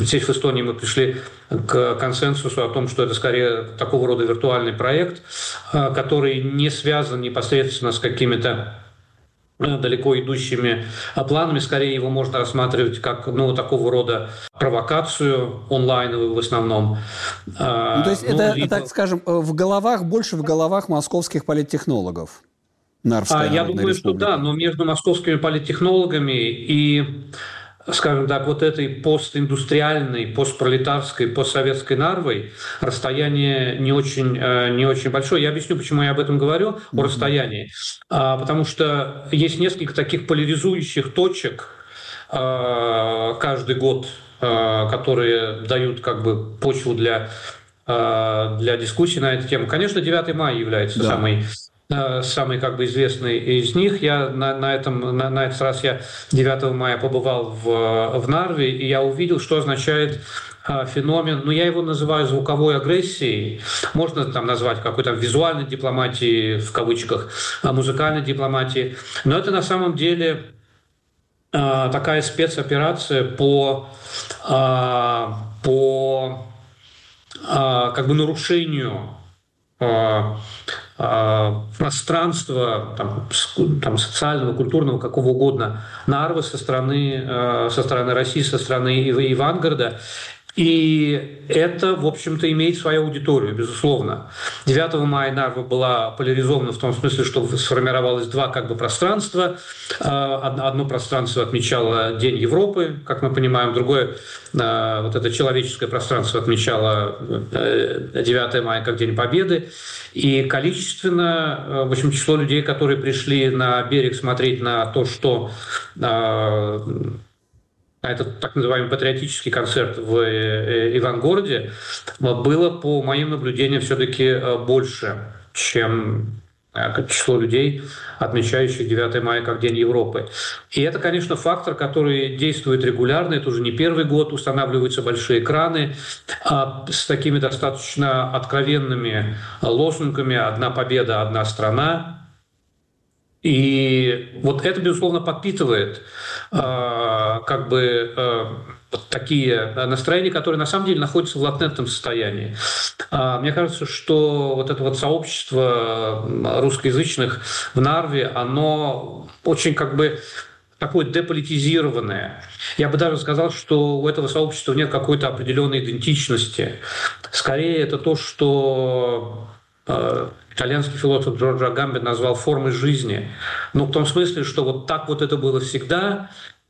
здесь в Эстонии мы пришли к консенсусу о том, что это скорее такого рода виртуальный проект, который не связан непосредственно с какими-то далеко идущими планами. Скорее его можно рассматривать как такого рода провокацию онлайновую в основном. То есть это, так скажем, больше в головах московских политтехнологов. Я думаю, что да, но между московскими политтехнологами и, скажем так, вот этой постиндустриальной, постпролетарской, постсоветской Нарвой расстояние не очень большое. Я объясню, почему я об этом говорю, о расстоянии. Потому что есть несколько таких поляризующих точек каждый год, которые дают почву для дискуссии на эту тему. Конечно, 9 мая является самой известный из них. Я на этот раз 9 мая побывал в Нарве, и я увидел, что означает феномен, я его называю звуковой агрессией, можно там назвать какой-то визуальной дипломатией, в кавычках, музыкальной дипломатией, но это на самом деле такая спецоперация по нарушению пространства социального, культурного, какого угодно, Нарвы со стороны России, со стороны Ивангорода. И это, в общем-то, имеет свою аудиторию, безусловно. 9 мая Нарва была поляризована в том смысле, что сформировалось два пространства. Одно пространство отмечало День Европы, как мы понимаем, другое, вот это человеческое пространство, отмечало 9 мая как День Победы. И количественно, в общем, число людей, которые пришли на берег смотреть на то, что этот так называемый патриотический концерт в Ивангороде, было, по моим наблюдениям, все-таки больше, чем число людей, отмечающих 9 мая как День Европы. И это, конечно, фактор, который действует регулярно. Это уже не первый год. Устанавливаются большие экраны с такими достаточно откровенными лозунгами «Одна победа, одна страна». И вот это, безусловно, подпитывает такие настроения, которые на самом деле находятся в латентном состоянии. Мне кажется, что вот это вот сообщество русскоязычных в Нарве, оно очень такое деполитизированное. Я бы даже сказал, что у этого сообщества нет какой-то определенной идентичности. Скорее, это то, что итальянский философ Джорджо Агамбе назвал формой жизни. В том смысле, что вот так вот это было всегда,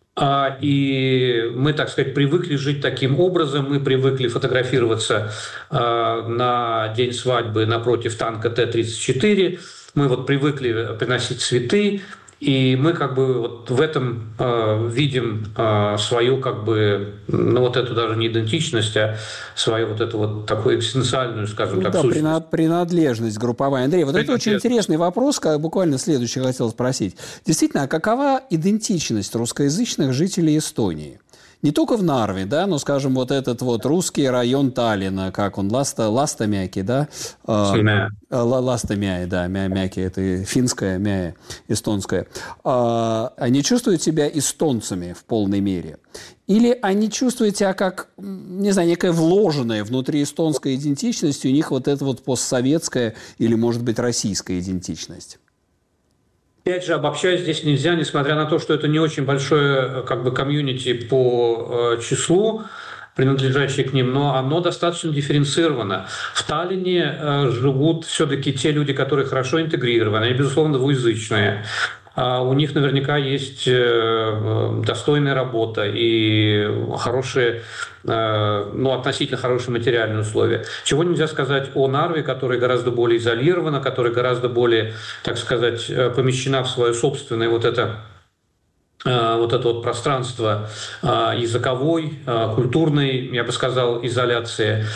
и мы, так сказать, привыкли жить таким образом, мы привыкли фотографироваться на день свадьбы напротив танка Т-34, мы привыкли приносить цветы, и мы в этом видим свою эту даже не идентичность, а свою такую экзистенциальную, скажем так, сущность. Принадлежность групповая. Андрей, это очень интересный вопрос, буквально следующий хотел спросить. Действительно, а какова идентичность русскоязычных жителей Эстонии? Не только в Нарве, но, скажем, этот русский район Таллина, как он, Ластамяки, да? Ластамяи, да, Мяки, это финская, Мяя, эстонская. Они чувствуют себя эстонцами в полной мере? Или они чувствуют себя как, не знаю, некая вложенная внутри эстонской идентичности, у них эта постсоветская или, может быть, российская идентичность? Опять же, обобщать здесь нельзя, несмотря на то, что это не очень большое комьюнити по числу, принадлежащие к ним, но оно достаточно дифференцировано. В Таллине живут все-таки те люди, которые хорошо интегрированы, они, безусловно, двуязычные. У них наверняка есть достойная работа и хорошие, относительно хорошие материальные условия. Чего нельзя сказать о Нарве, которая гораздо более изолирована, которая гораздо более, так сказать, помещена в свое собственное это пространство языковой, культурной, я бы сказал, изоляции.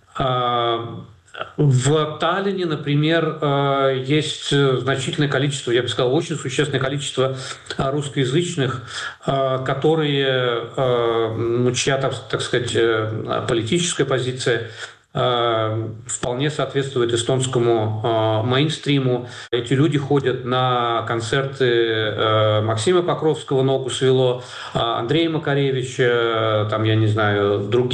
В Таллине, например, есть значительное количество, я бы сказал, очень существенное количество русскоязычных, которые, чья, так сказать, политическая позиция вполне соответствует эстонскому мейнстриму. Эти люди ходят на концерты Максима Покровского «Ногу свело», Андрея Макаревича, я не знаю, других